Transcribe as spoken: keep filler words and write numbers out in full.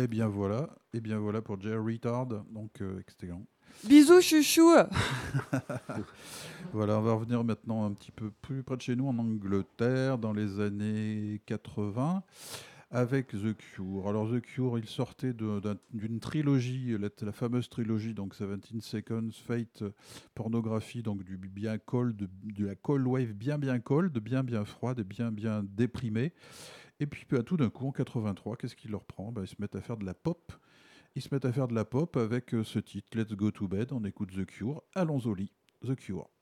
Eh bien voilà, eh bien voilà pour Jerry Retard, donc euh, excellent. Bisous chouchou. Voilà, on va revenir maintenant un petit peu plus près de chez nous en Angleterre, dans les années quatre-vingts, avec The Cure. Alors The Cure, il sortait de- d'un- d'une trilogie, la, la fameuse trilogie, donc dix-sept Seconds, Fate, Pornographie, donc du bien cold, de, de la cold wave bien bien cold, bien bien froide et bien bien déprimée. Et puis bah, tout d'un coup, en quatre-vingt-trois, qu'est-ce qui leur prend? Bah, ils se mettent à faire de la pop. Ils se mettent à faire de la pop avec euh, ce titre, Let's Go to Bed. On écoute The Cure. Allons au lit. The Cure.